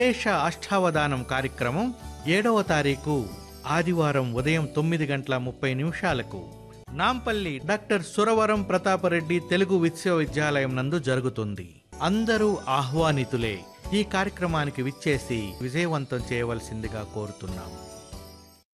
విశేష అష్టావధానం కార్యక్రమం 7వ తారీఖు ఆదివారం ఉదయం 9:30 నాంపల్లి డాక్టర్ సురవరం ప్రతాపరెడ్డి తెలుగు విశ్వవిద్యాలయం నందు జరుగుతుంది. అందరూ ఆహ్వానితులే. ఈ కార్యక్రమానికి విచ్చేసి విజయవంతం చేయవలసిందిగా కోరుతున్నాం.